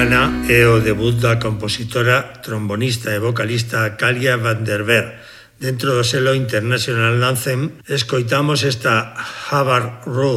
semana é o debut da compositora, trombonista e vocalista Kalia van der Berg. Dentro do selo International Anthem escoitamos esta Harvard Road.